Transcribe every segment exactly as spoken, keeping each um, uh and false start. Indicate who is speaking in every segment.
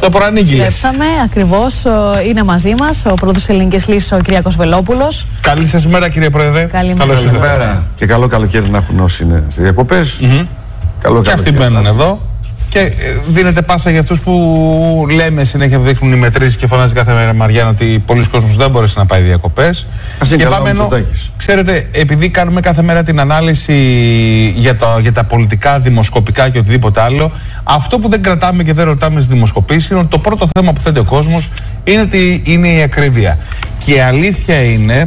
Speaker 1: Το προανήγγειλες.
Speaker 2: Επιστρέψαμε, ακριβώς. Είναι μαζί μας ο πρόεδρος της Ελληνικής Λύσης, ο Κυριάκος Βελόπουλος.
Speaker 1: Καλή σας μέρα, κύριε Πρόεδρε.
Speaker 2: Καλημέρα.
Speaker 3: Καλημέρα. Και καλό καλοκαίρι να έχουν όσοι είναι στις διακοπές.
Speaker 1: Mm-hmm.
Speaker 3: Καλό
Speaker 1: και αυτοί μπαίνουν εδώ. Και δίνεται πάσα για αυτούς που λέμε συνέχεια, δείχνουν οι μετρήσεις και φωνάζει κάθε μέρα Μαριάννα ότι πολλοί κόσμος δεν μπόρεσε να πάει διακοπές. Και πάμε ενώ, ξέρετε, επειδή κάνουμε κάθε μέρα την ανάλυση για, το, για τα πολιτικά, δημοσκοπικά και οτιδήποτε άλλο, αυτό που δεν κρατάμε και δεν ρωτάμε στις δημοσκοπήσεις είναι ότι το πρώτο θέμα που θέτει ο κόσμος είναι, ότι είναι η ακρίβεια. Και η αλήθεια είναι,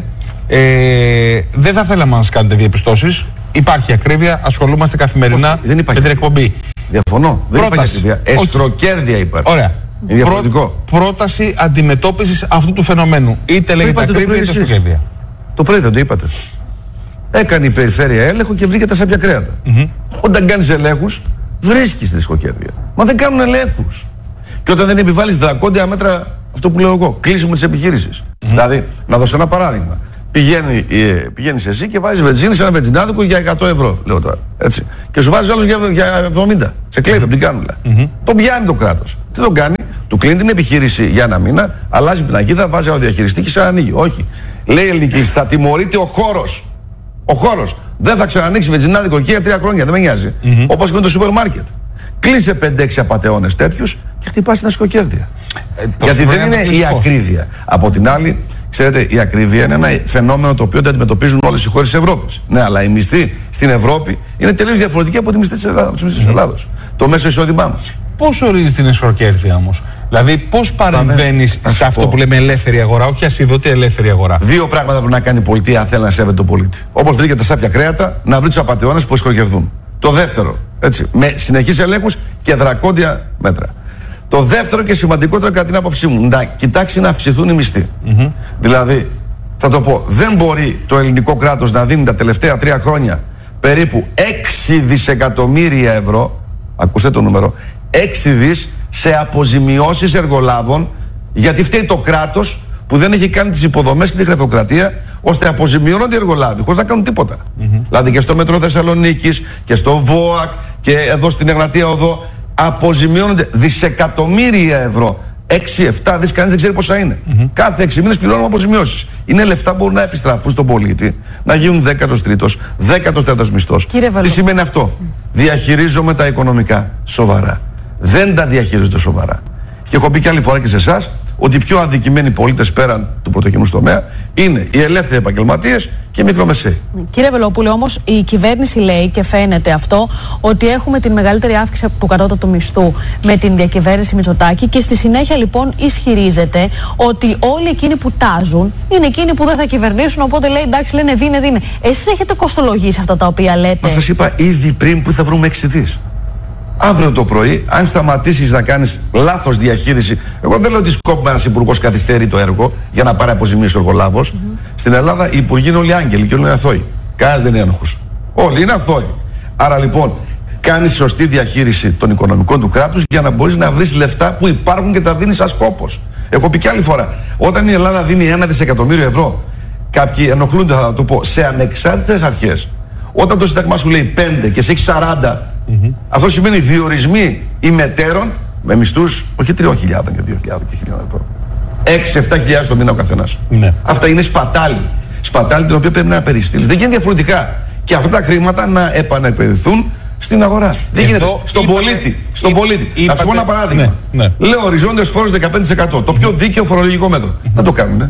Speaker 1: ε, δεν θα θέλαμε να μας κάνετε διαπιστώσεις. Υπάρχει ακρίβεια, ασχολούμαστε καθημερινά
Speaker 3: Όχι,
Speaker 1: με την εκπομπή.
Speaker 3: Διαφωνώ. Δεν υπάρχει ακρίβεια. Εστροκέρδια υπάρχει.
Speaker 1: Ωραία.
Speaker 3: Είναι διαφορετικό.
Speaker 1: Πρό, πρόταση αντιμετώπισης αυτού του φαινομένου. Είτε λέγεται ακρίβεια είτε εστροκέρδια.
Speaker 3: Το πρωί δεν το είπατε. Έκανε η περιφέρεια έλεγχο και βρήκε τα σάπια κρέατα. Mm-hmm. Όταν κάνεις ελέγχους, βρίσκεις τη ρισκοκέρδεια. Μα δεν κάνουν ελέγχους. Και όταν δεν επιβάλλεις δρακόντια μέτρα, αυτό που λέω εγώ, κλείσιμο της επιχείρησης. Mm-hmm. Δηλαδή, να δώσω ένα παράδειγμα. Πηγαίνει, ε, πηγαίνεις εσύ και βάζεις βενζίνη σε ένα βενζινάδικο για εκατό ευρώ, λέω τώρα. Έτσι. Και σου βάζει άλλος για, για εβδομήντα. Σε κλέβει από την κάνουλα. Mm-hmm. Τον πιάνει το κράτος. Τι τον κάνει, του κλείνει την επιχείρηση για ένα μήνα, αλλάζει πινακίδα, βάζει άλλο διαχειριστή και σε ανοίγει. Όχι. Λέει η Ελληνική, θα τιμωρείται ο χώρος. Ο χώρος. Δεν θα ξανανοίξει βενζινάδικο εκεί για τρία χρόνια, δεν με νοιάζει. Mm-hmm. Όπως και με το σούπερ μάρκετ. Κλείσε πέντε έξι απατεώνες τέτοιους και χτυπάς την ασκοκέρδεια. Ε, Γιατί δεν είναι η ακρίβεια. Από την άλλη, ξέρετε, η ακρίβεια είναι ένα φαινόμενο το οποίο το αντιμετωπίζουν όλες οι χώρες της Ευρώπης. Ναι, αλλά η μισθή στην Ευρώπη είναι τελείως διαφορετική από τη μισθή της Ελλάδος. Mm-hmm. Ελλάδος. Το μέσο εισόδημά μας.
Speaker 1: Πώς ορίζει την εσωκέρδεια όμως? Δηλαδή, πώς παρεμβαίνεις σε αυτό πω. που λέμε ελεύθερη αγορά, όχι ασίδωτη ελεύθερη αγορά?
Speaker 3: Δύο πράγματα πρέπει να κάνει η πολιτεία αν θέλει να σέβεται τον πολίτη. Όπως βρήκε τα σάπια κρέατα, να βρει τους απατεώνες που εσωκερδούν. Το δεύτερο, έτσι, με συνεχείς ελέγχους και δρακόντια μέτρα. Το δεύτερο και σημαντικότερο κατά την άποψή μου, να κοιτάξει να αυξηθούν οι μισθοί. Mm-hmm. Δηλαδή, θα το πω, δεν μπορεί το ελληνικό κράτος να δίνει τα τελευταία τρία χρόνια περίπου έξι δισεκατομμύρια ευρώ, ακούστε το νούμερο, έξι δις σε αποζημιώσεις εργολάβων, γιατί φταίει το κράτος που δεν έχει κάνει τις υποδομές και τη γραφειοκρατία ώστε αποζημιώνονται οι εργολάβοι χωρίς να κάνουν τίποτα. Mm-hmm. Δηλαδή και στο Μέτρο Θεσσαλονίκης και στο ΒΟΑΚ και εδώ στην Εγνατία Οδό αποζημιώνονται δισεκατομμύρια ευρώ. έξι εφτά δις, κανείς δεν ξέρει πόσα είναι. Mm-hmm. Κάθε έξι μήνες πληρώνουμε αποζημιώσεις. Είναι λεφτά που μπορούν να επιστραφούν στον πολίτη, να γίνουν δέκατος τρίτος, δέκατος τέταρτος μισθός. Τι σημαίνει αυτό? Mm. Διαχειρίζομαι τα οικονομικά σοβαρά. Δεν τα διαχειρίζονται σοβαρά. Και έχω πει και άλλη φορά και σε εσάς ότι οι πιο αδικημένοι πολίτες πέραν του πρωτογενούς τομέα είναι οι ελεύθεροι επαγγελματίες και οι μικρομεσαίοι.
Speaker 2: Κύριε Βελόπουλε, όμως η κυβέρνηση λέει και φαίνεται αυτό ότι έχουμε την μεγαλύτερη αύξηση του κατώτατου μισθού με την διακυβέρνηση Μητσοτάκη και στη συνέχεια λοιπόν ισχυρίζεται ότι όλοι εκείνοι που τάζουν είναι εκείνοι που δεν θα κυβερνήσουν, οπότε λέει εντάξει, λένε δίνε, δίνε. Εσείς έχετε κοστολογήσει αυτά τα οποία λέτε?
Speaker 3: Μα σας είπα ήδη πριν που θα βρούμε έξι δις. Αύριο το πρωί, αν σταματήσεις να κάνεις λάθος διαχείριση, εγώ δεν λέω ότι σκόπιμα ένας υπουργός καθυστερεί το έργο για να πάρει αποζημίωση ο εργολάβος. Mm-hmm. Στην Ελλάδα οι υπουργοί είναι όλοι άγγελοι και όλοι είναι αθώοι. Κανένας δεν είναι ένοχος. Όλοι είναι αθώοι. Άρα λοιπόν, κάνεις σωστή διαχείριση των οικονομικών του κράτους για να μπορείς να βρεις λεφτά που υπάρχουν και τα δίνεις σαν σκόπος. Έχω πει και άλλη φορά, όταν η Ελλάδα δίνει ένα δισεκατομμύριο ευρώ, κάποιοι ενοχλούνται, θα το πω, σε ανεξάρτητες αρχές. Όταν το Σύνταγμά σου λέει πέντε και σε έχει σαράντα. Mm-hmm. Αυτό σημαίνει διορισμοί ημετέρων με μισθούς όχι τριών χιλιάδων και δύο χιλιάδων και χιλιάδων ευρώ. έξι εφτά χιλιάδες το μήνα ο καθένας. Mm-hmm. Αυτά είναι σπατάλη. Σπατάλη την οποία πρέπει να περιστείλεις. Δεν γίνεται διαφορετικά. Και αυτά τα χρήματα να επανεπαιδευτούν στην αγορά. Δεν γίνεται. Στον είπατε, πολίτη. Στον είπατε, πολίτη. Είπατε, να σου πω ένα παράδειγμα. Ναι, ναι. Λέω οριζόντιος φόρος δεκαπέντε τοις εκατό. Το πιο δίκαιο φορολογικό μέτρο. Mm-hmm. Δεν το κάνουν.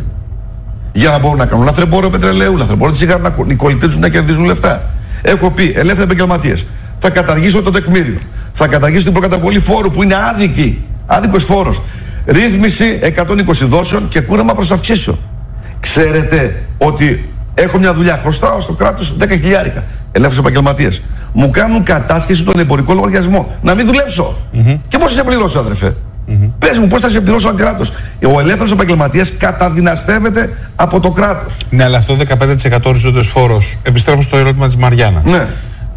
Speaker 3: Για να μπορούν να κάνουν λαθρεμπόριο πετρελαίου, λαθρεμπόριο τσιγάρου, να οι κολλητές τους να κερδίζουν λεφτά. Έχω πει ελεύθεροι επαγγελματίες. Θα καταργήσω το τεκμήριο. Θα καταργήσω την προκαταβολή φόρου που είναι άδικη. Άδικος φόρος. Ρύθμιση εκατόν είκοσι δόσεων και κούρεμα προς αυξήσεων. Ξέρετε ότι έχω μια δουλειά, χρωστάω στο κράτος δέκα χιλιάρικα. Ελεύθερος επαγγελματίες. Μου κάνουν κατάσχεση τον εμπορικό λογαριασμό. Να μην δουλέψω. Mm-hmm. Και πώς θα σε πληρώσω, αδερφέ? Mm-hmm. Πες μου, πώς θα σε πληρώσω αν κράτος? Ο ελεύθερος επαγγελματίας καταδυναστεύεται από το κράτος.
Speaker 1: Ναι, αλλά αυτό δεκαπέντε τοις εκατό οριζόντιος φόρος. Επιστρέφω στο ερώτημα της Μαριάννας.
Speaker 3: Ναι.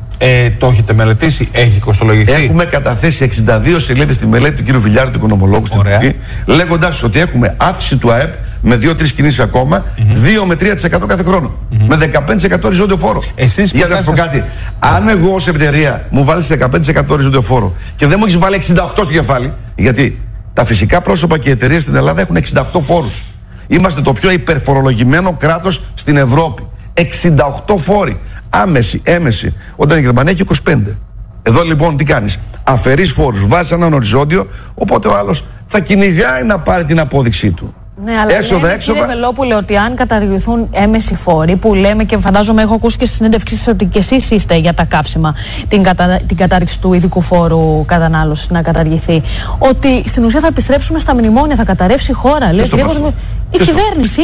Speaker 1: Ε, το έχετε μελετήσει, έχει κοστολογηθεί?
Speaker 3: Έχουμε καταθέσει εξήντα δύο σελίδες στη μελέτη του κ. Βιλιάρη, του οικονομολόγου στην Τουρκία, λέγοντας ότι έχουμε αύξηση του ΑΕΠ με δύο τρεις κινήσεις ακόμα, mm-hmm. δύο με τρία τοις εκατό κάθε χρόνο. Mm-hmm. Με δεκαπέντε τοις εκατό οριζόντιο φόρο.
Speaker 1: Εσείς
Speaker 3: για να πω κάτι. Αν εγώ ως εταιρεία μου βάλεις δεκαπέντε τοις εκατό οριζόντιο φόρο και δεν μου έχεις βάλει εξήντα οκτώ τοις εκατό στο κεφάλι, γιατί Τα φυσικά πρόσωπα και οι εταιρείες στην Ελλάδα έχουν εξήντα οκτώ φόρους. Είμαστε το πιο υπερφορολογημένο κράτος στην Ευρώπη. εξήντα οκτώ φόροι. Άμεση, έμεση. Όταν η Γερμανία έχει είκοσι πέντε. Εδώ λοιπόν τι κάνεις? Αφαιρείς φόρους, βάζεις έναν οριζόντιο, οπότε ο άλλος θα κυνηγάει να πάρει την απόδειξή του.
Speaker 2: Ναι, αλλά έσοδα, λέμε, έξοδα... κύριε Βελόπουλε, ότι αν καταργηθούν έμεση φόροι, που λέμε και φαντάζομαι έχω ακούσει και στη συνέντευξή σας ότι και εσείς είστε για τα καύσιμα, την, κατα... την κατάρριξη του ειδικού φόρου κατανάλωσης να καταργηθεί, ότι στην ουσία θα επιστρέψουμε στα μνημόνια, θα καταρρεύσει η χώρα. Λέει, λίγο... Η κυβέρνηση.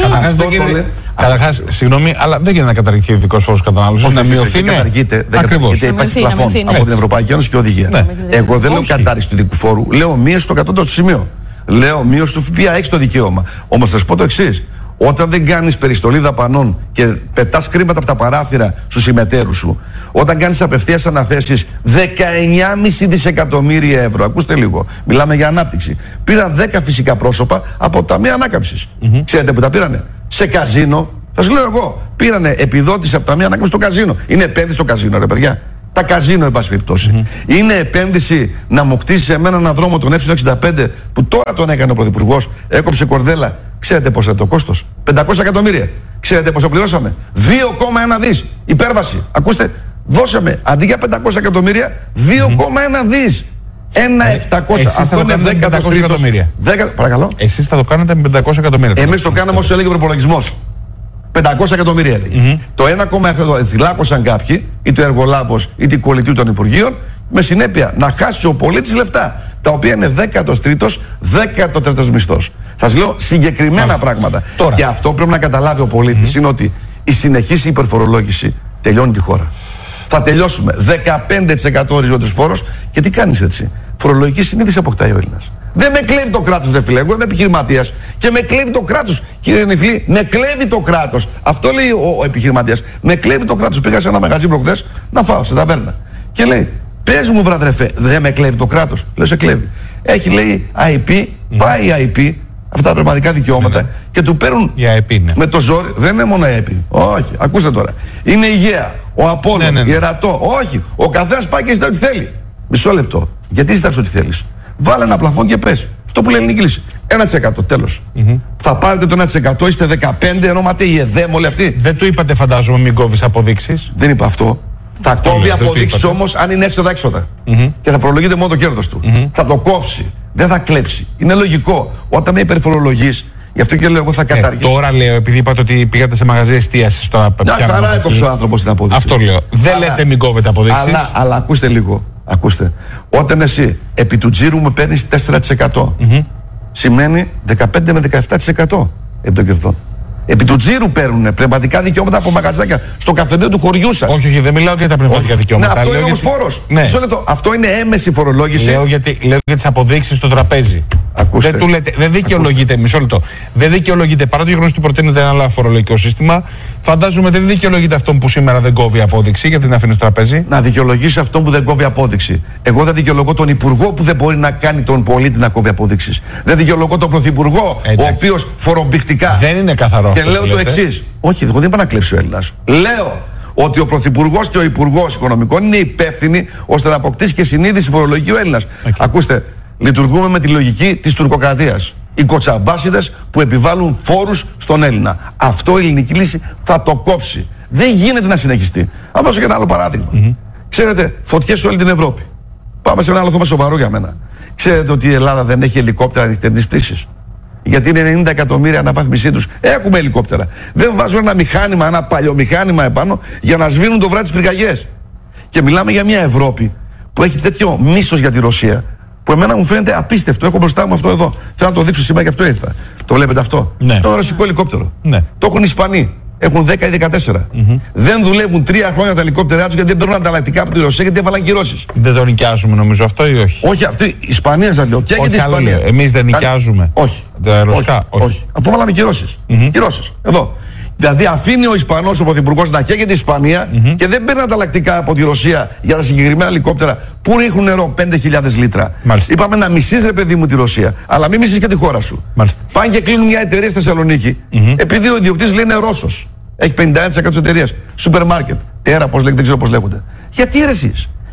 Speaker 1: Καταρχάς, συγγνώμη, αλλά δεν γίνεται να καταργηθεί ο ειδικός φόρος κατανάλωσης. Να μειωθεί, ναι.
Speaker 3: Ακριβώς. Γιατί υπάρχει πλαφόν από την Ευρωπαϊκή Ένωση και οδηγία. Εγώ δεν λέω κατάρριξη του ειδικού φόρου, λέω μείωση στο κατώτατο σημείο. Λέω μείωση του ΦΠΑ, έχει το δικαίωμα. Όμως θα σου πω το εξής. Όταν δεν κάνεις περιστολή δαπανών και πετάς χρήματα από τα παράθυρα στους συμμετέρους σου, όταν κάνεις απευθείας αναθέσεις δεκαεννιά κόμμα πέντε δισεκατομμύρια ευρώ, ακούστε λίγο, μιλάμε για ανάπτυξη. Πήραν δέκα φυσικά πρόσωπα από ταμεία ανάκαμψης. Mm-hmm. Ξέρετε που τα πήρανε? Σε καζίνο. Σας λέω εγώ, πήρανε επιδότηση από ταμεία ανάκαμψης στο καζίνο. Είναι επένδυση στο καζίνο, ρε παιδιά. Τα καζίνο, εν πάση περιπτώσει. Mm-hmm. Είναι επένδυση να μου κτίσει εμένα έναν δρόμο, τον Ε εξήντα πέντε, που τώρα τον έκανε ο Πρωθυπουργός, έκοψε κορδέλα. Ξέρετε πόσο είναι το κόστος? πεντακόσια εκατομμύρια. Ξέρετε πόσο πληρώσαμε? δύο κόμμα ένα δις. Υπέρβαση. Ακούστε, δώσαμε αντί για πεντακόσια εκατομμύρια, δύο κόμμα ένα δις. Ένα επτακόσια. Αυτό είναι δέκα εκατομμύρια. Παρακαλώ.
Speaker 1: Εσείς θα το κάνετε με πεντακόσια εκατομμύρια.
Speaker 3: Εμείς το κάναμε όσο έλεγε ο προπολογισμός. πεντακόσια εκατομμύρια έλεγε. Mm-hmm. Το ένα κόμμα ένα θυλάκωσαν κάποιοι, είτε ο εργολάβος είτε η κολλητή των Υπουργείων, με συνέπεια να χάσει ο πολίτης λεφτά, τα οποία είναι δέκατος τρίτος, δέκατος τέταρτος μισθός. Σας λέω συγκεκριμένα Μάλιστα. πράγματα. Τώρα. Και αυτό πρέπει να καταλάβει ο πολίτης mm-hmm. είναι ότι η συνεχής υπερφορολόγηση τελειώνει τη χώρα. Θα τελειώσουμε δεκαπέντε τοις εκατό οριζόντιος φόρος και τι κάνεις έτσι? Φορολογική συνείδηση αποκτάει ο Έλληνας. Δεν με κλέβει το κράτος, δεν φίλε. Εγώ είμαι επιχειρηματίας και με κλέβει το κράτος. Κύριε Νιφλή, με κλέβει το κράτος. Αυτό λέει ο, ο επιχειρηματίας. Με κλέβει το κράτος. Πήγα σε ένα μαγαζί προχθές να φάω σε ταβέρνα. Και λέει, πες μου βραδρεφέ, δεν με κλέβει το κράτος? Λέω, σε κλέβει. Έχει λέει άι πι, mm. πάει η άι πι, αυτά τα πνευματικά δικαιώματα, mm. και του παίρνουν
Speaker 1: άι πι, ναι.
Speaker 3: με το ζόρι. Δεν είναι μόνο η άι πι. Όχι, ακούστε τώρα. Είναι η Αιγαία, ο Απόλλων, ναι, ναι, ναι. η Ερατό. Όχι, ο καθένας πάει και ζητάει ό,τι θέλει. Μισό λεπτό. Γιατί ζητάς ό,τι θέλεις? Βάλε ένα πλαφόν και πες. Αυτό που λένε η κλίση. ένα τοις εκατό τέλος. Mm-hmm. Θα πάρετε το ένα τοις εκατό, είστε δεκαπέντε, ενώ μάτε η ΕΔΕΜ όλοι αυτοί.
Speaker 1: Δεν του είπατε, φαντάζομαι, μην κόβεις αποδείξεις?
Speaker 3: Δεν είπα αυτό. Θα κόβει αποδείξεις όμως αν είναι έσοδα-έξοδα. Mm-hmm. Και θα φορολογείται μόνο το κέρδος του. Mm-hmm. Θα το κόψει. Δεν θα κλέψει. Είναι λογικό. Όταν με υπερφορολογείς, γι' αυτό και λέω εγώ θα καταργήσω.
Speaker 1: Ε, τώρα λέω, επειδή είπατε ότι πήγατε σε μαγαζί εστίασης.
Speaker 3: Μια χαρά έκοψε ο άνθρωπος την απόδειξη.
Speaker 1: Αυτό λέω. Δεν αλλά, λέτε μην κόβετε αποδείξεις.
Speaker 3: Αλλά, αλλά ακούστε λίγο. Ακούστε. Όταν εσύ επί του τζίρου μου παίρνεις τέσσερα τοις εκατό, mm-hmm. σημαίνει δεκαπέντε με δεκαεπτά τοις εκατό επί των κερδών. Επί του τζίρου παίρνουν πνευματικά δικαιώματα από μαγαζάκια στο καφενείο του χωριού σας.
Speaker 1: Όχι, όχι, δεν μιλάω για τα πνευματικά όχι. δικαιώματα.
Speaker 3: Ναι, αυτό είναι όμως φόρος. Ναι. Αυτό είναι έμεση φορολόγηση.
Speaker 1: Λέω, γιατί, λέω για τις αποδείξεις στο τραπέζι.
Speaker 3: Ακούστε.
Speaker 1: Δεν, του λέτε, δεν δικαιολογείται, μισό λεπτό. Δεν δικαιολογείται, παρά το γεγονός ότι προτείνεται ένα άλλο φορολογικό σύστημα, φαντάζομαι δεν δικαιολογείται αυτόν που σήμερα δεν κόβει απόδειξη, γιατί την αφήνει στο τραπέζι.
Speaker 3: Να δικαιολογήσει αυτόν που δεν κόβει απόδειξη. Εγώ δεν δικαιολογώ τον Υπουργό που δεν μπορεί να κάνει τον πολίτη να κόβει απόδειξης. Δεν δικαιολογώ τον Πρωθυπουργό, ο οποίος φορομπηχτικά.
Speaker 1: Δεν είναι καθαρό
Speaker 3: και
Speaker 1: αυτό.
Speaker 3: Και λέω το εξής. Όχι, εγώ δεν είπα να κλέψει ο Έλληνας. Λέω ότι ο Πρωθυπουργός και ο Υπουργός Οικονομικών είναι υπεύθυνοι ώστε να αποκτήσει και συνείδηση φορολογική ο Έλληνας. Okay. Ακούστε. Λειτουργούμε με τη λογική της τουρκοκρατίας. Οι κοτσαμπάσιδες που επιβάλλουν φόρους στον Έλληνα. Αυτό η ελληνική λύση θα το κόψει. Δεν γίνεται να συνεχιστεί. Θα δώσω και ένα άλλο παράδειγμα. Mm-hmm. Ξέρετε, φωτιές σε όλη την Ευρώπη. Πάμε σε ένα άλλο θέμα σοβαρό για μένα. Ξέρετε ότι η Ελλάδα δεν έχει ελικόπτερα νυχτερινής πτήσης? Γιατί είναι ενενήντα εκατομμύρια αναβάθμισή τους. Έχουμε ελικόπτερα. Δεν βάζουν ένα μηχάνημα, ένα παλιομηχάνημα επάνω για να σβήνουν το βράδυ τις πυρκαγιές. Και μιλάμε για μια Ευρώπη που έχει τέτοιο μίσος για τη Ρωσία, που εμένα μου φαίνεται απίστευτο. Έχω μπροστά μου αυτό εδώ. Θέλω να το δείξω σήμερα και αυτό ήρθα. Το βλέπετε αυτό?
Speaker 1: Ναι.
Speaker 3: Το ρωσικό ελικόπτερο.
Speaker 1: Ναι.
Speaker 3: Το έχουν οι Ισπανοί. Έχουν δέκα ή δεκατέσσερα. Mm-hmm. Δεν δουλεύουν τρία χρόνια τα ελικόπτερά τους γιατί δεν παίρνουν ανταλλακτικά από τη Ρωσία, γιατί έβαλαν κυρώσεις.
Speaker 1: Δεν το νοικιάζουμε νομίζω αυτό ή όχι?
Speaker 3: Όχι, αυτό η Ισπανία σας λέω. Και για την Ισπανία.
Speaker 1: Εμείς δεν νοικιάζουμε.
Speaker 3: Όχι.
Speaker 1: Τα ρωσικά.
Speaker 3: Όχι. όχι. Αφού βάλαμε κυρώσεις. Mm-hmm. Κυρώσεις. Εδώ. Δηλαδή αφήνει ο Ισπανός ο Πρωθυπουργός να καίγεται η Ισπανία mm-hmm. και δεν παίρνει ανταλλακτικά από τη Ρωσία για τα συγκεκριμένα ελικόπτερα που ρίχνουν νερό πέντε χιλιάδες λίτρα. Μάλιστα. Είπαμε να μισείς ρε παιδί μου τη Ρωσία, αλλά μην μισείς και τη χώρα σου. Μάλιστα. Πάνε και κλείνουν μια εταιρεία στη Θεσσαλονίκη mm-hmm. επειδή ο ιδιοκτήτης λέει είναι Ρώσος. Έχει πενήντα ένα τοις εκατό της εταιρείας. Σούπερ μάρκετ. Τέρα, πώς λέγεται, δεν ξέρω πώς λέγονται. Γιατί ρε εσείς?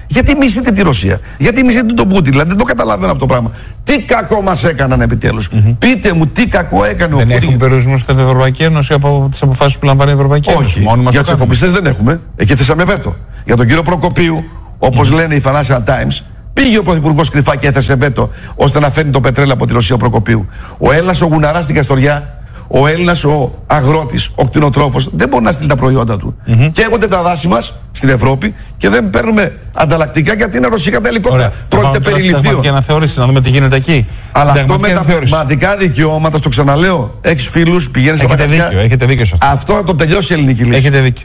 Speaker 3: Γιατί μισείτε τη Ρωσία, γιατί μισείτε τον Πούτιν, δηλαδή δεν το καταλαβαίνω αυτό το πράγμα. Τι κακό μας έκαναν επιτέλους. Mm-hmm. Πείτε μου τι κακό έκανε
Speaker 1: δεν
Speaker 3: ο Πούτιν.
Speaker 1: Δεν έχουν περιορισμού στην Ευρωπαϊκή Ένωση από τις αποφάσεις που λαμβάνει η Ευρωπαϊκή Ένωση.
Speaker 3: Όχι, μόνοι μας για τους εφοπλιστές δεν έχουμε. Εκεί θέσαμε βέτο. Για τον κύριο Προκοπίου, όπως mm-hmm. λένε οι Financial Times, πήγε ο Πρωθυπουργός κρυφά και έθεσε βέτο ώστε να φέρνει το πετρέλαιο από τη Ρωσία ο Προκοπίου. Ο Έλληνας ο Γουναράς στην Καστοριά, ο Έλληνας ο αγρότης, ο κτηνοτρόφος, δεν μπορεί να στείλει τα προϊόντα του. Mm-hmm. Καίγονται τα δάση μας στην Ευρώπη και δεν παίρνουμε ανταλλακτικά γιατί είναι ρωσικά τα ελικόπτερα. Πρόκειται περί λιθίων.
Speaker 1: Συνταγματική αναθεώρηση, να δούμε τι γίνεται εκεί.
Speaker 3: Αλλά αυτό με τα πραγματικά δικαιώματα, στο ξαναλέω, έχεις φίλους, πηγαίνεις στο
Speaker 1: έχετε δίκιο, έχετε δίκιο σε αυτό.
Speaker 3: Αυτό θα το τελειώσει η ελληνική λύση.
Speaker 1: Έχετε δίκιο.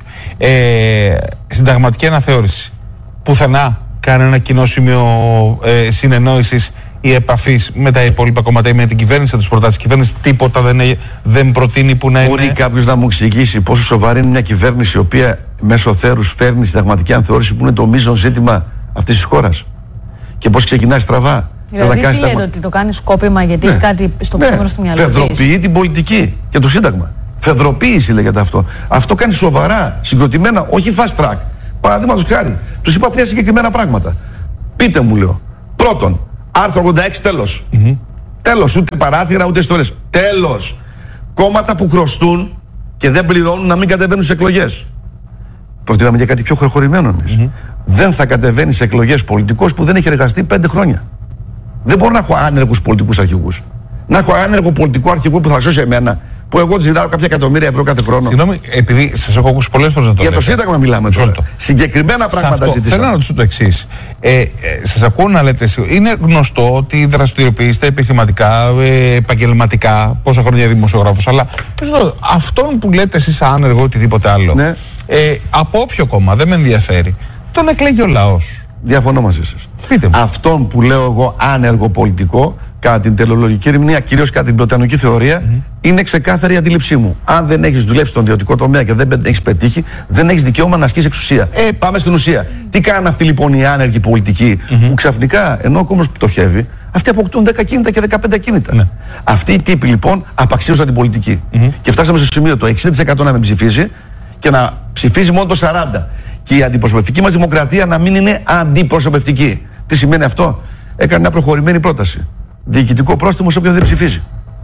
Speaker 1: Ε, συνταγματική αναθεώρηση. Πουθενά κανένα κοινό σημείο ε, συνεννόησης ή επαφής με τα υπόλοιπα κόμματα ή με την κυβέρνηση, τις προτάσεις της κυβέρνησης, τίποτα δεν, δεν προτείνει που να είναι.
Speaker 3: Μπορεί κάποιος να μου εξηγήσει πόσο σοβαρή είναι μια κυβέρνηση η οποία μέσω θέρους φέρνει συνταγματική αναθεώρηση που είναι το μείζον ζήτημα αυτής της χώρας και πώς ξεκινάει στραβά.
Speaker 2: Δηλαδή τι λέτε, ότι το κάνει σκόπιμα γιατί έχει κάτι στο
Speaker 3: ναι.
Speaker 2: πίσω του μυαλού της.
Speaker 3: Φεδροποιεί την πολιτική και το Σύνταγμα. Φεδροποίηση λέγεται αυτό. Αυτό κάνει σοβαρά, συγκροτημένα, όχι fast track. Παραδείγματος χάρη, τους είπα τρία συγκεκριμένα πράγματα. Πείτε μου, λέω. Πρώτον, άρθρο ογδόντα έξι, τέλος. Mm-hmm. Τέλος, ούτε παράθυρα ούτε ιστορίες. Τέλος. Κόμματα που χρωστούν και δεν πληρώνουν να μην κατεβαίνουν σε εκλογές. Προτείναμε για κάτι πιο προχωρημένο εμείς. Mm-hmm. Δεν θα κατεβαίνει σε εκλογές πολιτικός που δεν έχει εργαστεί πέντε χρόνια. Δεν μπορώ να έχω άνεργους πολιτικούς αρχηγούς. Να έχω άνεργο πολιτικό αρχηγό που θα σώσει εμένα, που εγώ της ζητάω κάποια εκατομμύρια ευρώ κάθε χρόνο.
Speaker 1: Συγγνώμη, επειδή σας έχω ακούσει πολλές φορές να το
Speaker 3: για
Speaker 1: λέτε.
Speaker 3: το Σύνταγμα μιλάμε τώρα. Το. Συγκεκριμένα πράγματα ζητήσαμε.
Speaker 1: Θέλω να ρωτήσω το εξής. Ε, ε, σας ακούω να λέτε, είναι γνωστό ότι δραστηριοποιείστε επιχειρηματικά, ε, επαγγελματικά, πόσα χρόνια δημοσιογράφος, αλλά αυτόν που λέτε εσείς άνεργο οτιδήποτε άλλο, ναι. ε, από όποιο κόμμα, δεν με ενδιαφέρει, τον εκλέγει ο λαός.
Speaker 3: Διαφωνώ μαζί σας.
Speaker 1: Πείτε μου.
Speaker 3: Αυτόν που λέω εγώ άνεργο πολιτικό, κατά την τελεολογική ερμηνεία, κυρίως κατά την πλωτιανική θεωρία, mm-hmm. είναι ξεκάθαρη η αντίληψή μου. Αν δεν έχεις δουλέψει στον ιδιωτικό τομέα και δεν έχεις πετύχει, δεν έχεις δικαίωμα να ασκήσεις εξουσία. Ε, πάμε στην ουσία. Τι κάνουν αυτοί λοιπόν οι άνεργοι πολιτικοί, mm-hmm. που ξαφνικά, ενώ ο κόμμος πτωχεύει, αυτοί αποκτούν δέκα κίνητα και δεκαπέντε κίνητα. Ναι. Αυτοί οι τύποι λοιπόν απαξίωσαν την πολιτική. Mm-hmm. Και φτάσαμε στο σημείο το εξήντα τοις εκατό να με ψηφίζει και να ψηφίζει μόνο το σαράντα τοις εκατό. Και η αντιπροσωπευτική μας δημοκρατία να μην είναι αντιπροσωπευτική. Τι σημαίνει αυτό? Έκανε μια προχωρημένη πρόταση. Διοικητικό πρόστιμο σε όποιον δεν ψηφίζει.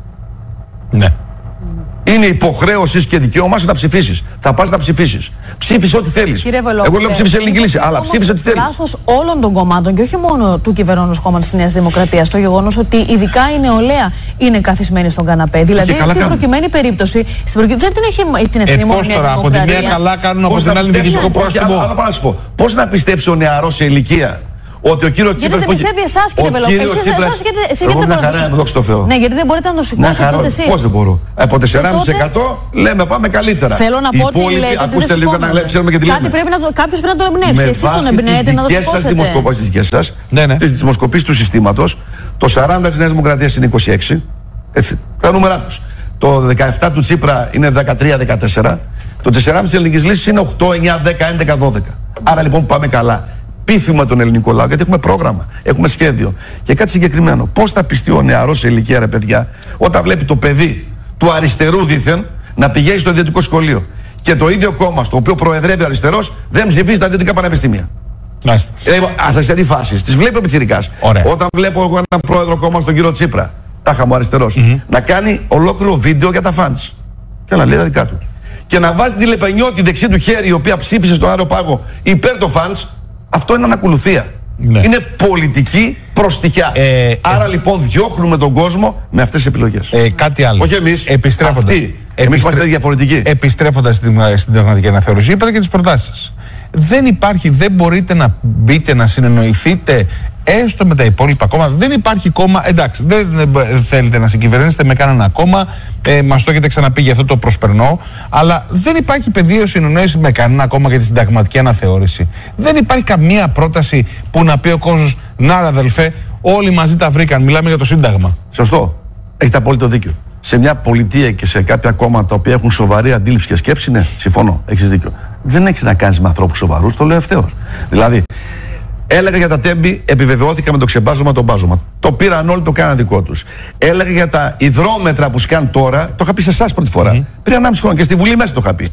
Speaker 1: Ναι.
Speaker 3: Είναι υποχρέωση και δικαίωμά σου να ψηφίσεις. Θα πας να ψηφίσεις. Ψήφισε ό,τι θέλεις. Εγώ λέω ψήφισε ελληνική λύση, αλλά ψήφισε ό,τι θέλεις.
Speaker 2: Λάθος όλων των κομμάτων και όχι μόνο του κυβερνώντος κόμματος της Νέας Δημοκρατίας. Το γεγονός ότι ειδικά η νεολαία είναι καθισμένη στον καναπέ. Δηλαδή στην προκειμένη περίπτωση στην προκει... δεν την έχει την ευθύνη μόνο η Νέα Δημοκρατία.
Speaker 1: Από τη μία καλά κάνουν, από την άλλη διοικητικό πρόστιμο.
Speaker 3: Άλλο πάνω να σου πω. Πώς να πιστέψει ο νεαρός σε ηλικία ότι ο κύριος Τσίπρας.
Speaker 2: Γιατί δεν πιστεύει εσάς, κύριε Βελόπουλο. Εσείς
Speaker 3: εγώ μια χαρά, με δόξα τω Θεώ.
Speaker 2: Ναι, γιατί δεν μπορείτε να το σηκώσετε τότε εσείς.
Speaker 3: Πώς δεν μπορώ? Από τέσσερα κόμμα πέντε τοις εκατό λέμε πάμε καλύτερα.
Speaker 2: Θέλω να πω ότι λέτε.
Speaker 3: Ακούστε λίγο να ξέρουμε και τι λέμε.
Speaker 2: Κάποιος πρέπει να τον εμπνεύσει. Εσείς τον εμπνέετε να το σηκώσετε.
Speaker 3: Τις δικές σας, τις δημοσκοπήσεις του συστήματος, το σαράντα της Νέας Δημοκρατίας είναι είκοσι έξι. Έτσι, τα νούμερα τους. Το δεκαεπτά του Τσίπρα είναι δεκατρία δεκατέσσερα. Το τέσσερα κόμμα πέντε της ελληνικής λύσης είναι οκτώ, εννιά, δέκα, έντεκα, δώδεκα. Άρα λοιπόν πάμε καλά. Πείθουμε τον ελληνικό λαό, γιατί έχουμε πρόγραμμα, έχουμε σχέδιο. Και κάτι συγκεκριμένο. Πώς θα πιστεί ο νεαρός σε ηλικία, ρε παιδιά, όταν βλέπει το παιδί του αριστερού δήθεν να πηγαίνει στο ιδιωτικό σχολείο. Και το ίδιο κόμμα στο οποίο προεδρεύει ο αριστερός δεν ψηφίζει τα ιδιωτικά πανεπιστήμια.
Speaker 1: Μάλιστα.
Speaker 3: Α, θα σε τι φάσεις. Τις βλέπει ο πιτσιρικάς. Όταν βλέπω εγώ έναν πρόεδρο κόμμα στον κύριο Τσίπρα, τάχα μου αριστερός, mm-hmm. να κάνει ολόκληρο βίντεο για τα φαντς. Και να λέει τα δικά του. Και να βάζει τη Λεπενιώτη δεξί του χέρι, η οποία ψήφισε στον Άριο Πάγο υπέρ των φαντς. Αυτό είναι ανακολουθία. Ναι. Είναι πολιτική προστιχιά. Ε, Άρα ε, λοιπόν διώχνουμε τον κόσμο με αυτές τις επιλογές.
Speaker 1: Ε, κάτι άλλο.
Speaker 3: Όχι εμείς.
Speaker 1: Επιστρέφοντας.
Speaker 3: Αυτοί. Εμείς είμαστε διαφορετικοί.
Speaker 1: Επιστρέφοντας στην συνταγματική αναθεώρηση, είπατε και τις προτάσεις σας. Δεν υπάρχει, δεν μπορείτε να μπείτε, να συνεννοηθείτε έστω με τα υπόλοιπα κόμματα. Δεν υπάρχει κόμμα. Εντάξει, δεν θέλετε να συγκυβερνήσετε με κανένα κόμμα. Ε, μας το έχετε ξαναπεί, γι' αυτό το προσπερνώ. Αλλά δεν υπάρχει πεδίο συνεννόηση με κανένα κόμμα για τη συνταγματική αναθεώρηση. Δεν υπάρχει καμία πρόταση που να πει ο κόσμος, να ρε αδελφέ, όλοι μαζί τα βρήκαν. Μιλάμε για το Σύνταγμα.
Speaker 3: Σωστό. Έχετε απόλυτο δίκιο. Σε μια πολιτεία και σε κάποια κόμματα τα οποία έχουν σοβαρή αντίληψη και σκέψη, ναι, συμφωνώ. Έχεις δίκιο. Δεν έχεις να κάνεις με ανθρώπους σοβαρούς, το λέω ευθέως. Δηλαδή, έλεγα για τα τέμπη, επιβεβαιώθηκα με το ξεμπάζωμα το μπάζωμα. Το πήραν όλοι, το κάναν δικό τους. Έλεγα για τα υδρόμετρα που σκάν τώρα, το είχα πει σε εσάς πρώτη φορά. Mm. Πριν ενάμιση χρόνο και στη Βουλή μέσα το είχα πει.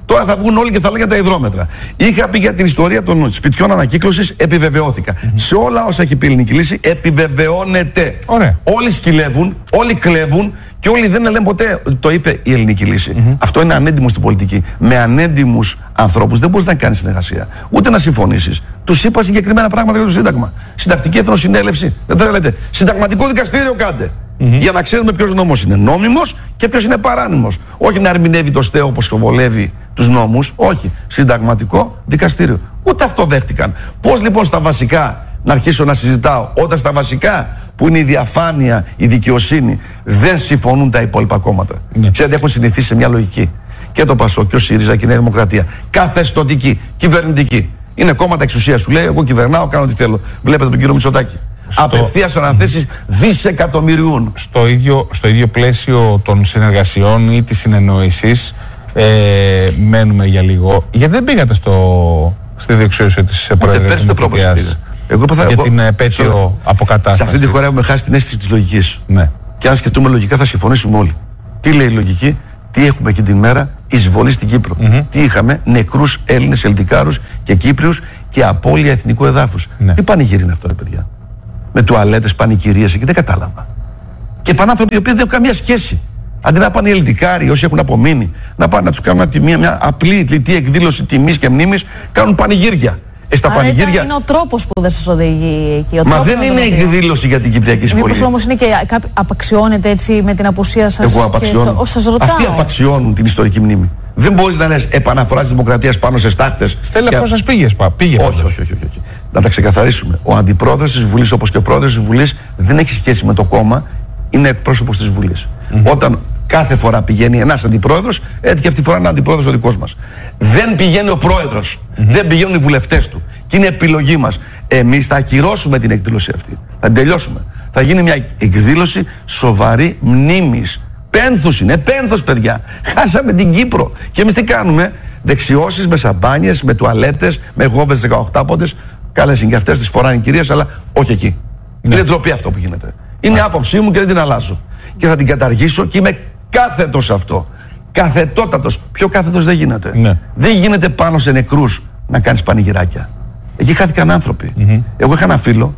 Speaker 3: Τώρα θα βγουν όλοι και θα λένε για τα υδρόμετρα. Είχα πει για την ιστορία των σπιτιών ανακύκλωσης, επιβεβαιώθηκα. Mm-hmm. Σε όλα όσα έχει πει η Ελληνική Λύση, επιβεβαιώνεται.
Speaker 1: Ωραία.
Speaker 3: Όλοι σκυλεύουν, όλοι κλέβουν και όλοι δεν λένε ποτέ ότι το είπε η Ελληνική Λύση. Mm-hmm. Αυτό είναι ανέντιμο στην πολιτική. Με ανέντιμους ανθρώπους δεν μπορείς να κάνεις συνεργασία, ούτε να συμφωνήσεις. Τους είπα συγκεκριμένα πράγματα για το Σύνταγμα. Συντακτική Εθνοσυνέλευση. Δεν θέλετε. Συνταγματικό δικαστήριο κάντε. Mm-hmm. Για να ξέρουμε ποιος νόμος είναι νόμιμος και ποιος είναι παράνομος. Όχι να ερμηνεύει το ΣΤΕ όπως βολεύει τους νόμους. Όχι. Συνταγματικό δικαστήριο. Ούτε αυτό δέχτηκαν. Πώς λοιπόν στα βασικά να αρχίσω να συζητάω, όταν στα βασικά που είναι η διαφάνεια, η δικαιοσύνη, δεν συμφωνούν τα υπόλοιπα κόμματα. Mm-hmm. Ξέρετε, έχουν συνηθίσει σε μια λογική. Και το ΠΑΣΟΚ και ο ΣΥΡΙΖΑ και η Νέα Δημοκρατία. Καθεστωτική, κυβερνητική. Είναι κόμματα εξουσίας. Σου λέει: εγώ κυβερνάω, κάνω ό,τι θέλω. Βλέπετε τον κύριο Μητσοτάκη. Στο... Απευθείας αναθέσεις δισεκατομμυριούν.
Speaker 1: Στο ίδιο, στο ίδιο πλαίσιο των συνεργασιών ή της συνεννόησης, ε, μένουμε για λίγο. Γιατί δεν πήγατε στο, στη διεξουσία της Προέδρου της Δημοκρατίας για την επέτειο αποκατάσταση?
Speaker 3: Σε αυτή τη χώρα έχουμε χάσει την αίσθηση της λογικής.
Speaker 1: Ναι.
Speaker 3: Και αν σκεφτούμε λογικά θα συμφωνήσουμε όλοι. Τι λέει η λογική? Τι έχουμε εκείνη την μέρα? Εισβολή στην Κύπρο. Mm-hmm. Τι είχαμε? Νεκρούς Έλληνες, Ελτικάρους και Κύπριους και απώλεια εθνικού εδάφους. Ναι. Τι πανηγύρι είναι αυτό, ρε παιδιά? Με τουαλέτες, πανηγυρίες εκεί, δεν κατάλαβα. Και πανάνθρωποι οι οποίοι δεν έχουν καμία σχέση. Αντί να πάνε οι Ελτικάροι, όσοι έχουν απομείνει, να πάνε να τους κάνουν μια, μια απλή λιτή εκδήλωση τιμής και μνήμης, κάνουν πανηγύρια. Ε, στα
Speaker 2: Άρα
Speaker 3: πανηγύρια...
Speaker 2: είναι ο τρόπος που δεν σας οδηγεί εκεί. Ο
Speaker 3: Μα δεν είναι εκδήλωση για την Κυπριακή Εισβολή.
Speaker 2: Μήπως όμως είναι και απαξιώνεται έτσι με την απουσία σας?
Speaker 3: Εγώ απαξιώνω.
Speaker 2: Το... Σας ρωτάω.
Speaker 3: Αυτοί απαξιώνουν την ιστορική μνήμη. Δεν μπορείς να λες επαναφορά της δημοκρατίας πάνω σε στάχτες.
Speaker 1: Στέλλα,
Speaker 3: και...
Speaker 1: πώς σας πήγες, πα, πήγε.
Speaker 3: Όχι, όχι, όχι, όχι. Να τα ξεκαθαρίσουμε. Ο αντιπρόεδρος της Βουλής, όπως και ο πρόεδρος της Βουλής, δεν έχει σχέση με το κόμμα, είναι εκπρόσωπος της Βουλής. Mm-hmm. Όταν κάθε φορά πηγαίνει ένας αντιπρόεδρος, έτσι και αυτή τη φορά είναι αντιπρόεδρος ο δικός μας. Δεν πηγαίνει ο πρόεδρος, mm-hmm. δεν πηγαίνουν οι βουλευτές του. Και είναι επιλογή μας. Εμείς θα ακυρώσουμε την εκδήλωση αυτή. Θα τελειώσουμε. Θα γίνει μια εκδήλωση σοβαρή μνήμης. Πένθους είναι, πένθος παιδιά. Χάσαμε την Κύπρο. Και εμείς τι κάνουμε? Δεξιώσεις με σαμπάνιες, με τουαλέτες, με γόβες δεκαοκτάποντες. Καλές είναι και αυτές, τις φοράνε οι κυρίες, αλλά όχι εκεί. Ναι. Είναι ντροπή αυτό που γίνεται. Είναι η άποψή μου και δεν την αλλάζω. Και θα την καταργήσω και είμαι κάθετος σε αυτό. Καθετότατος. Πιο κάθετος δεν γίνεται. Ναι. Δεν γίνεται πάνω σε νεκρούς να κάνεις πανηγυράκια. Εκεί χάθηκαν άνθρωποι. Mm-hmm. Εγώ είχα ένα φίλο,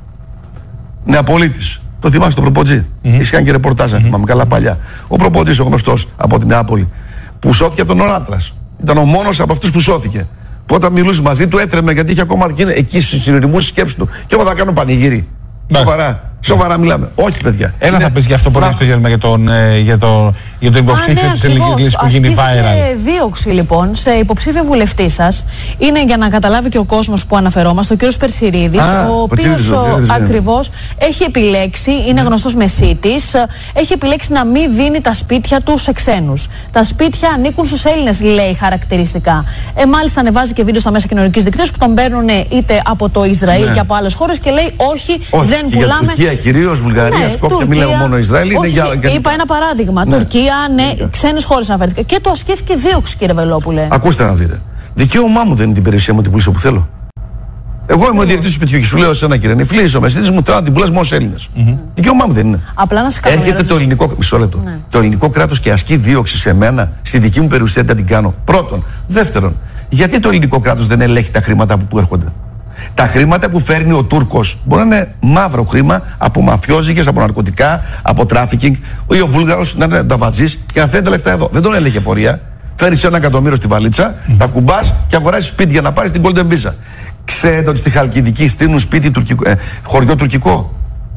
Speaker 3: Νεαπολίτης. Το θυμάσαι το Προποτζή. Mm-hmm. Είχαν και ρεπορτάζ, mm-hmm. θυμάμαι καλά παλιά. Ο Προποτζής, ο γνωστός από την Νεάπολη, που σώθηκε από τον Οράτλας. Ήταν ο μόνος από αυτούς που σώθηκε. Που όταν μιλούσε μαζί του έτρεμε γιατί είχε ακόμα εκεί στις συνειρμούς σκέψη του. Και εγώ θα κάνω πανηγύρι. Σοβαρά. Σοβαρά μιλάμε. Όχι, παιδιά.
Speaker 1: Ένα είναι... θα πεις για αυτό που στο γέρμα για τον, ε, για το, για τον υποψήφιο ναι, της Ελληνικής Λύσης που γίνει viral.
Speaker 2: Δίωξη λοιπόν σε υποψήφιο βουλευτή σας. Είναι για να καταλάβει και ο κόσμος που αναφερόμαστε, ο κύριος Περσιρίδης, Α, ο οποίος ακριβώς έχει επιλέξει, είναι γνωστός μεσίτης, έχει επιλέξει να μην δίνει τα σπίτια του σε ξένους. Τα σπίτια ανήκουν στους Έλληνες, λέει χαρακτηριστικά. Ε, μάλιστα ανεβάζει και βίντεο στα μέσα κοινωνικής δικτύωσης που τον παίρνουν είτε από το Ισραήλ ναι. και από άλλες χώρες και λέει όχι, όχι δεν πουλάμε.
Speaker 3: Κυρίως Βουλγαρία, ναι, Σκόπια, μην λέγω μόνο Ισραήλ.
Speaker 2: Όχι,
Speaker 3: είναι για...
Speaker 2: είπα ένα παράδειγμα. Ναι. Τουρκία, ναι, ναι. ξένες χώρες αναφέρθηκα. Και του ασκήθηκε δίωξη, κύριε Βελόπουλε.
Speaker 3: Ακούστε να δείτε. Δικαίωμά μου δεν είναι την υπηρεσία μου την πουλήσω που θέλω. Εγώ είμαι ο διοικητής του σπιτιού και σου λέω σε ένα κύριε Νεφλής, ο Μεσίτης μου θέλω να την πουλάς με ως Έλληνες. Mm-hmm. Δικαίωμά μου δεν είναι.
Speaker 2: Απλά να σε
Speaker 3: Έρχεται το ελληνικό, μισό λεπτό. Ναι. Το ελληνικό κράτος και ασκεί δίωξη σε μένα, στη δική μου περιουσία δεν την κάνω. Πρώτον. Δεύτερον, γιατί το ελληνικό κράτος δεν ελέγχει τα χρήματα που έρχονται? Τα χρήματα που φέρνει ο Τούρκος μπορεί να είναι μαύρο χρήμα από μαφιόζικες, από ναρκωτικά, από τράφικινγκ, ή ο Βούλγαρος να είναι ταβατζής και να φέρνει τα λεφτά εδώ. Δεν τον έλεγε πορεία. Φέρνεις ένα εκατομμύριο στη βαλίτσα, mm. τα κουμπάς και αγοράζεις σπίτι για να πάρεις την Golden Visa. Ξέρετε ότι στη Χαλκιδική στείλουν σπίτι τουρκικό, ε, χωριό τουρκικό.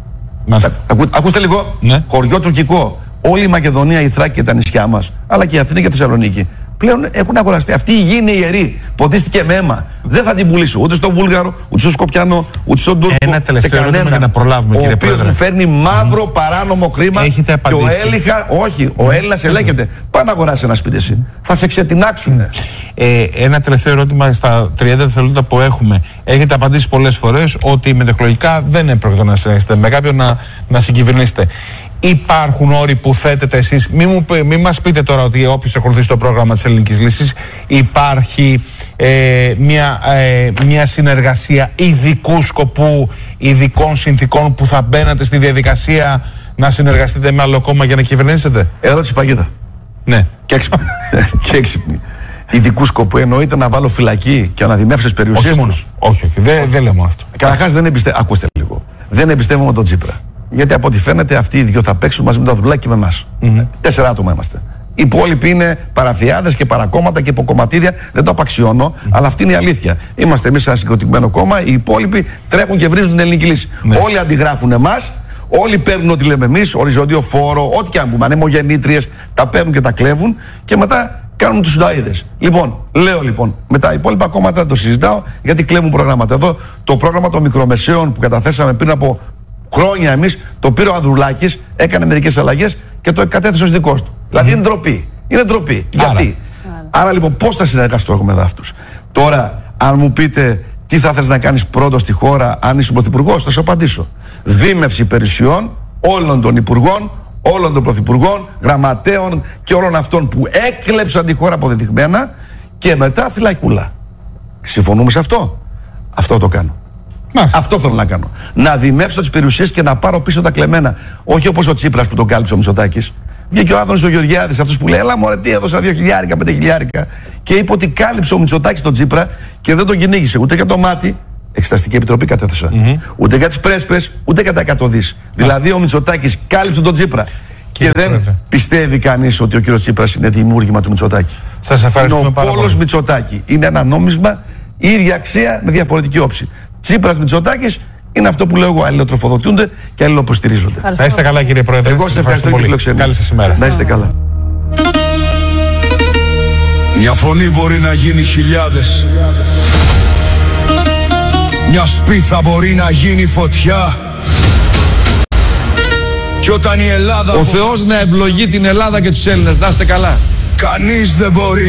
Speaker 3: Ακού, ακούστε λίγο. Ναι. Χωριό τουρκικό. Όλη η Μακεδονία, η Θράκη και τα νησιά μας, αλλά και η Αθήνα και η Θεσσαλονίκη, πλέον έχουν αγοραστεί. Αυτή η γη είναι ιερή. Ποτίστηκε με αίμα. Δεν θα την πουλήσω ούτε στον Βούλγαρο, ούτε στον Σκοπιανό, ούτε στον Τούρκο.
Speaker 1: Ένα τελευταίο ερώτημα για να προλάβουμε, κύριε Πρόεδρε. Ο οποίος
Speaker 3: φέρνει μαύρο mm. παράνομο χρήμα.
Speaker 1: Έχετε απαντήσει.
Speaker 3: Και ο Έλληχα, όχι, ο mm. Έλληνας ελέγχεται. Πάει να αγοράσει ένα σπίτι εσύ. Mm. Θα σε ξετινάξουν.
Speaker 1: Ε, ένα τελευταίο ερώτημα στα τριάντα δευτερόλεπτα που έχουμε. Έχετε απαντήσει πολλές φορές ότι μετεκλογικά δεν έπρεπε να συνεχίσετε με κάποιον να, να συγκυβερνήσετε. Υπάρχουν όροι που θέτετε εσείς? Μην, μου, μην μας πείτε τώρα ότι όποιος ακολουθεί το πρόγραμμα της Ελληνικής Λύσης υπάρχει ε, μια, ε, μια συνεργασία ειδικού σκοπού, ειδικών συνθήκων που θα μπαίνατε στη διαδικασία να συνεργαστείτε με άλλο κόμμα για να κυβερνήσετε?
Speaker 3: Ερώτηση παγίδα.
Speaker 1: Ναι.
Speaker 3: Και έξυπνη. Και έξυπνη. ειδικού σκοπού εννοείται να βάλω φυλακή και να δημεύσω τι περιουσίες
Speaker 1: τους? Όχι, όχι, δεν δε λέμε αυτό.
Speaker 3: Καταρχάς δεν εμπιστεύω, ακούστε λίγο, δεν εμπιστεύομαι τον Τσίπρα. Γιατί από ό,τι φαίνεται αυτοί οι δυο θα παίξουν μαζί με τον Ανδρουλάκη και με εμάς. Mm-hmm. Τέσσερα άτομα είμαστε. Οι υπόλοιποι είναι παραφιάδες και παρακόμματα και υποκομματίδια. Δεν το απαξιώνω, mm. αλλά αυτή είναι η αλήθεια. Είμαστε εμείς ένα συγκροτημένο κόμμα, οι υπόλοιποι τρέχουν και βρίζουν την ελληνική λύση. Ναι. Όλοι αντιγράφουν εμάς, όλοι παίρνουν ό,τι λέμε εμείς, οριζόντιο φόρο, ό,τι και αν πούμε, ανεμογεννήτριες, τα παίρνουν και τα κλέβουν και μετά κάνουν τους συνταΐδες. Λοιπόν, λέω λοιπόν, με τα υπόλοιπα κόμματα δεν το συζητάω γιατί κλέβουν προγράμματα. Εδώ το πρόγραμμα των μικρομεσαίων που καταθέσαμε πριν από χρόνια εμείς, το πήρε ο Ανδρουλάκης, έκανε μερικές αλλαγές και το κατέθεσε ως δικός του. Mm. Δηλαδή είναι ντροπή. Είναι ντροπή. Άρα. Γιατί. Άρα. Άρα λοιπόν πώς θα συνεργαστώ εγώ με αυτούς. Τώρα, αν μου πείτε τι θα θες να κάνεις πρώτος στη χώρα, αν είσαι πρωθυπουργός, θα σου απαντήσω. Δίμευση περιουσιών όλων των υπουργών, όλων των πρωθυπουργών, γραμματέων και όλων αυτών που έκλεψαν τη χώρα αποδεδειγμένα και μετά φυλακούλα. Συμφωνούμε σε αυτό. Αυτό το κάνω. Μάλιστα. Αυτό θέλω να κάνω. Να δημεύσω τις περιουσίες και να πάρω πίσω τα κλεμμένα. Όχι όπως ο Τσίπρας που τον κάλυψε ο Μητσοτάκης. Βγήκε ο Άδωνης ο Γεωργιάδης, αυτός που λέει: Έλα μωρέ, τι έδωσα δύο χιλιάρικα, πέντε χιλιάρικα. Και είπε ότι κάλυψε ο Μητσοτάκης τον Τσίπρα και δεν τον κυνήγησε ούτε για το μάτι. Εξεταστική επιτροπή κατέθεσα. Mm-hmm. Ούτε για τις πρέσπες, ούτε για τα εκατό δις. Δηλαδή ο Μητσοτάκης κάλυψε τον Τσίπρα. Και, και δεν πρόεδρε. Πιστεύει κανείς ότι ο κύριος Τσίπρας είναι δημιούργημα του Μητσοτάκη.
Speaker 1: Σας ευχαριστούμε πάρα πολύ.
Speaker 3: Ο πόλος Μητσοτάκη είναι ένα νόμισμα, η ίδια αξία με διαφορετική όψη. Τσίπρας Μητσοτάκης είναι αυτό που λέω εγώ, αλληλοτροφοδοτούνται και αλληλοποστηρίζονται.
Speaker 1: Να είστε καλά, κύριε Πρόεδρε.
Speaker 3: Εγώ σε ευχαριστώ για τη φιλοξενία.
Speaker 1: Καλή σας ημέρα.
Speaker 3: Να είστε καλά.
Speaker 4: Μια φωνή μπορεί να γίνει χιλιάδες. Μια σπίθα μπορεί να γίνει φωτιά. Κι όταν η Ελλάδα...
Speaker 3: Ο Θεός να ευλογεί την Ελλάδα και τους Έλληνες. Να είστε καλά.
Speaker 4: Κανείς δεν μπορεί